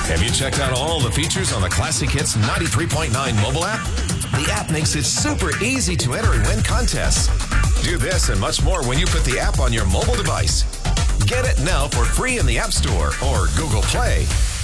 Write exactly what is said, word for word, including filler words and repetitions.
Have you checked out all the features on the Classic Hits ninety-three point nine mobile app? The app makes it super easy to enter and win contests. Do this and much more when you put the app on your mobile device. Get it now for free in the App Store or Google Play.